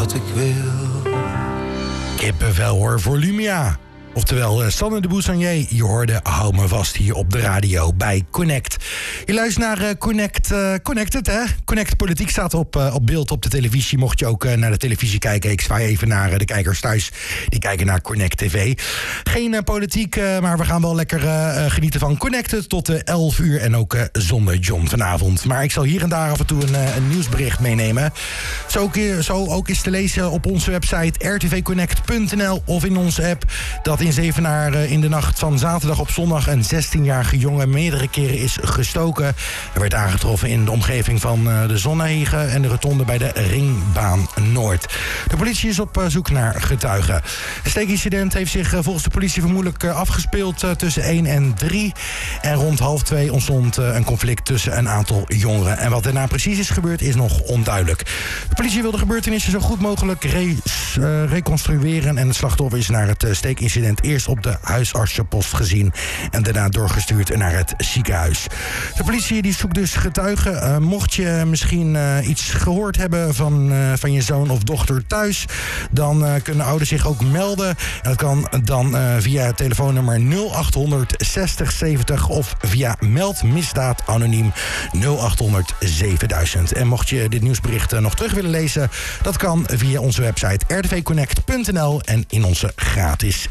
wat ik wil. Kippenvel hoor voor Lumia. Oftewel, Sanne de Boussagne, je hoorde Hou me vast hier op de radio bij Connect. Je luistert naar Connected, hè? Connect Politiek staat op beeld op de televisie. Mocht je ook naar de televisie kijken, ik zwaai even naar de kijkers thuis. Die kijken naar Connect TV. Geen politiek, maar we gaan wel lekker genieten van Connected tot 11 uur. En ook zonder John vanavond. Maar ik zal hier en daar af en toe een nieuwsbericht meenemen. Zo ook is te lezen op onze website rtvconnect.nl of in onze app dat in Zevenaar in de nacht van zaterdag op zondag een 16-jarige jongen meerdere keren is gestoken. Er werd aangetroffen in de omgeving van de Zonnehege en de rotonde bij de Ringbaan Noord. De politie is op zoek naar getuigen. Het steekincident heeft zich volgens de politie vermoedelijk afgespeeld tussen 1 en 3. En rond 1:30 ontstond een conflict tussen een aantal jongeren. En wat daarna precies is gebeurd is nog onduidelijk. De politie wil de gebeurtenissen zo goed mogelijk reconstrueren en het slachtoffer is naar het steekincident eerst op de huisartsenpost gezien en daarna doorgestuurd naar het ziekenhuis. De politie die zoekt dus getuigen. Mocht je misschien iets gehoord hebben van je zoon of dochter thuis, dan kunnen ouders zich ook melden. En dat kan dan via het telefoonnummer 0800 60 70 of via meldmisdaad anoniem 0800 7000. En mocht je dit nieuwsbericht nog terug willen lezen, dat kan via onze website rtvconnect.nl en in onze gratis